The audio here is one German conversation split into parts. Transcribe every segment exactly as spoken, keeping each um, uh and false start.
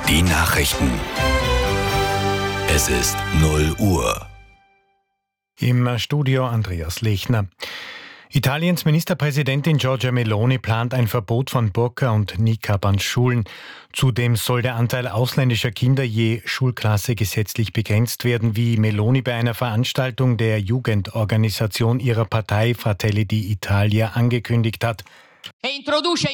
Die Nachrichten. Es ist null Uhr. Im Studio Andreas Lechner. Italiens Ministerpräsidentin Giorgia Meloni plant ein Verbot von Burka und Niqab an Schulen. Zudem soll der Anteil ausländischer Kinder je Schulklasse gesetzlich begrenzt werden, wie Meloni bei einer Veranstaltung der Jugendorganisation ihrer Partei Fratelli d'Italia angekündigt hat. Burka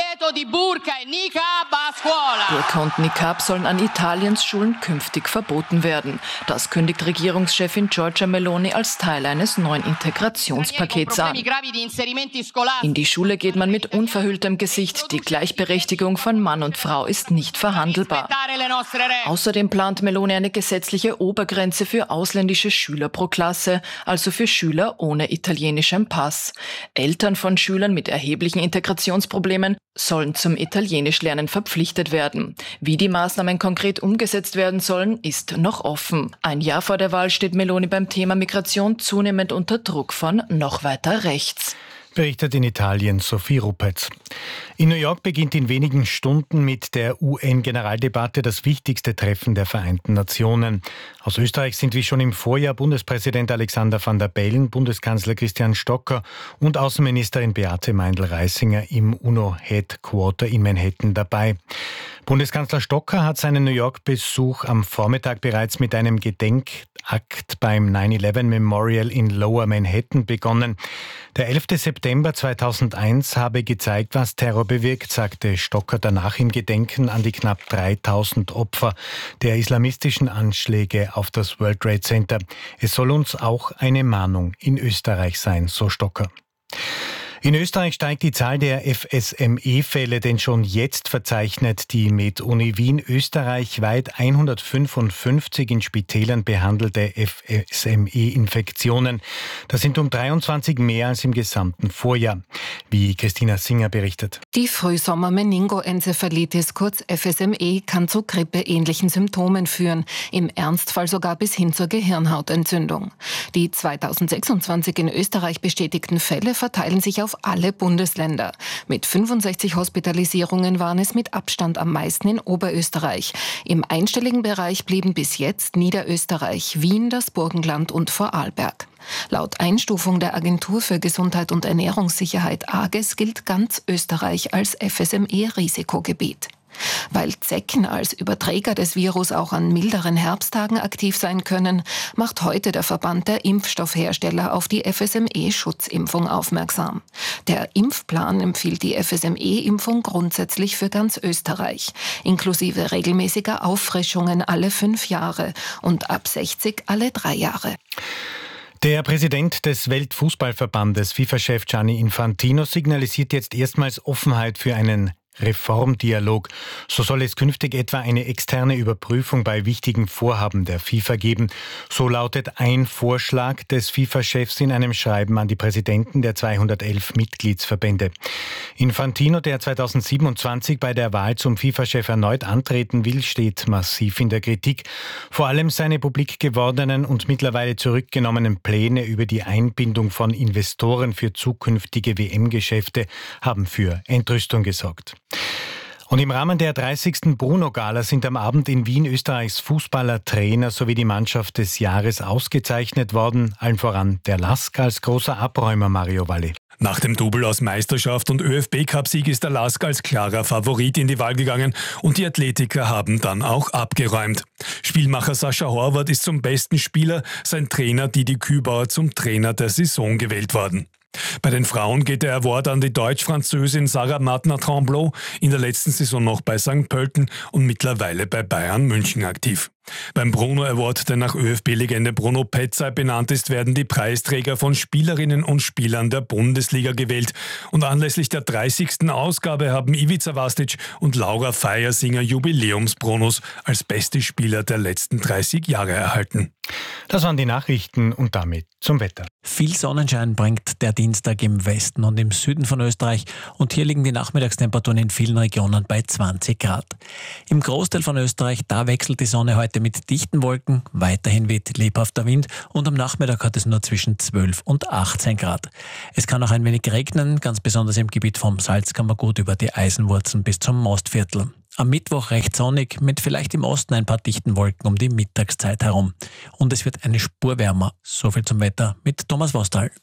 und Niqab sollen an Italiens Schulen künftig verboten werden. Das kündigt Regierungschefin Giorgia Meloni als Teil eines neuen Integrationspakets an. In die Schule geht man mit unverhülltem Gesicht. Die Gleichberechtigung von Mann und Frau ist nicht verhandelbar. Außerdem plant Meloni eine gesetzliche Obergrenze für ausländische Schüler pro Klasse, also für Schüler ohne italienischem Pass. Eltern von Schülern mit erheblichen Integrationsproblemen sollen zum Italienischlernen verpflichtet werden. Wie die Maßnahmen konkret umgesetzt werden sollen, ist noch offen. Ein Jahr vor der Wahl steht Meloni beim Thema Migration zunehmend unter Druck von noch weiter rechts. Berichtet in Italien Sophie Ruppetz. In New York beginnt in wenigen Stunden mit der U N-Generaldebatte das wichtigste Treffen der Vereinten Nationen. Aus Österreich sind wie schon im Vorjahr Bundespräsident Alexander Van der Bellen, Bundeskanzler Christian Stocker und Außenministerin Beate Meindl-Reisinger im UNO-Headquarter in Manhattan dabei. Bundeskanzler Stocker hat seinen New York-Besuch am Vormittag bereits mit einem Gedenkakt beim nine eleven Memorial in Lower Manhattan begonnen. Der elfte September zweitausendeins habe gezeigt, was Terror bewirkt, sagte Stocker danach im Gedenken an die knapp dreitausend Opfer der islamistischen Anschläge auf das World Trade Center. Es soll uns auch eine Mahnung in Österreich sein, so Stocker. In Österreich steigt die Zahl der F S M E-Fälle, denn schon jetzt verzeichnet die MedUni Wien österreichweit hundertfünfundfünfzig in Spitälern behandelte F S M E-Infektionen. Das sind um dreiundzwanzig mehr als im gesamten Vorjahr, wie Christina Singer berichtet. Die Frühsommer-Meningoenzephalitis, kurz F S M E, kann zu grippeähnlichen Symptomen führen, im Ernstfall sogar bis hin zur Gehirnhautentzündung. Die zweitausendsechsundzwanzig in Österreich bestätigten Fälle verteilen sich auf alle Bundesländer. Mit fünfundsechzig Hospitalisierungen waren es mit Abstand am meisten in Oberösterreich. Im einstelligen Bereich blieben bis jetzt Niederösterreich, Wien, das Burgenland und Vorarlberg. Laut Einstufung der Agentur für Gesundheit und Ernährungssicherheit AGES gilt ganz Österreich als F S M E-Risikogebiet. Weil Zecken als Überträger des Virus auch an milderen Herbsttagen aktiv sein können, macht heute der Verband der Impfstoffhersteller auf die F S M E-Schutzimpfung aufmerksam. Der Impfplan empfiehlt die F S M E-Impfung grundsätzlich für ganz Österreich, inklusive regelmäßiger Auffrischungen alle fünf Jahre und ab sechzig alle drei Jahre. Der Präsident des Weltfußballverbandes, FIFA-Chef Gianni Infantino, signalisiert jetzt erstmals Offenheit für einen Reformdialog. So soll es künftig etwa eine externe Überprüfung bei wichtigen Vorhaben der FIFA geben. So lautet ein Vorschlag des FIFA-Chefs in einem Schreiben an die Präsidenten der zweihundertelf Mitgliedsverbände. Infantino, der zweitausendsiebenundzwanzig bei der Wahl zum FIFA-Chef erneut antreten will, steht massiv in der Kritik. Vor allem seine publik gewordenen und mittlerweile zurückgenommenen Pläne über die Einbindung von Investoren für zukünftige W M-Geschäfte haben für Entrüstung gesorgt. Und im Rahmen der dreißigsten Bruno-Gala sind am Abend in Wien Österreichs Fußballer, Trainer sowie die Mannschaft des Jahres ausgezeichnet worden. Allen voran der Lask als großer Abräumer, Mario Valli. Nach dem Double aus Meisterschaft und Ö F B-Cup-Sieg ist der Lask als klarer Favorit in die Wahl gegangen und die Athletiker haben dann auch abgeräumt. Spielmacher Sascha Horvath ist zum besten Spieler, sein Trainer Didi Kübauer zum Trainer der Saison gewählt worden. Bei den Frauen geht der Award an die Deutsch-Französin Sarah Martner-Tremblot, in der letzten Saison noch bei Sankt Pölten und mittlerweile bei Bayern München aktiv. Beim Bruno Award, der nach Ö F B-Legende Bruno Petzay benannt ist, werden die Preisträger von Spielerinnen und Spielern der Bundesliga gewählt. Und anlässlich der dreißigsten Ausgabe haben Ivica Vastic und Laura Feiersinger Jubiläumsbrunos als beste Spieler der letzten dreißig Jahre erhalten. Das waren die Nachrichten und damit zum Wetter. Viel Sonnenschein bringt der Dienstag im Westen und im Süden von Österreich und hier liegen die Nachmittagstemperaturen in vielen Regionen bei zwanzig Grad. Im Großteil von Österreich, da wechselt die Sonne heute heute mit dichten Wolken, weiterhin weht lebhafter Wind und am Nachmittag hat es nur zwischen zwölf und achtzehn Grad. Es kann auch ein wenig regnen, ganz besonders im Gebiet vom Salzkammergut über die Eisenwurzen bis zum Mostviertel. Am Mittwoch recht sonnig, mit vielleicht im Osten ein paar dichten Wolken um die Mittagszeit herum. Und es wird eine Spur wärmer. So viel zum Wetter mit Thomas Vostal.